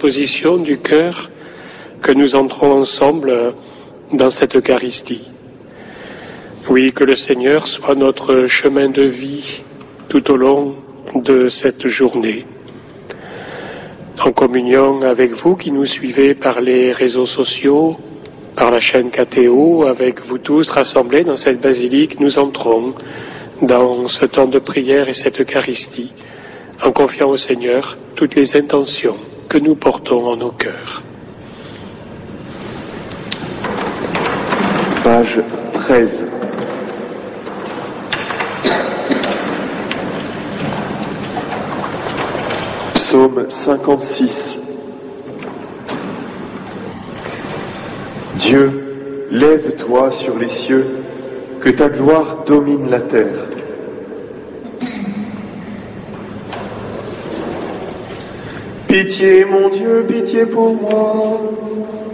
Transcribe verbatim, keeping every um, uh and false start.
disposition du cœur que nous entrons ensemble dans cette Eucharistie. Oui, que le Seigneur soit notre chemin de vie tout au long de cette journée. En communion avec vous qui nous suivez par les réseaux sociaux, par la chaîne K T O, avec vous tous rassemblés dans cette basilique, nous entrons dans ce temps de prière et cette Eucharistie, en confiant au Seigneur toutes les intentions que nous portons en nos cœurs. Page treize. Psaume cinquante-six. Dieu, lève-toi sur les cieux, que ta gloire domine la terre. Pitié, mon Dieu, pitié pour moi.